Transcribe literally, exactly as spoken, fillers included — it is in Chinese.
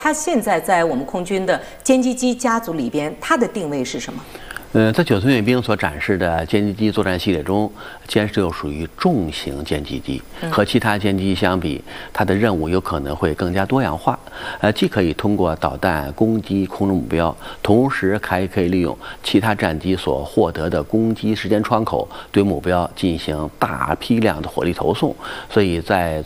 它现在在我们空军的歼击机家族里边，它的定位是什么？ 呃，在九寸阅兵所展示的歼击机作战系列中，歼十六属于重型歼击机，和其他歼击机相比，它的任务有可能会更加多样化。呃，既可以通过导弹攻击空中目标，同时还可以利用其他战机所获得的攻击时间窗口，对目标进行大批量的火力投送。所以在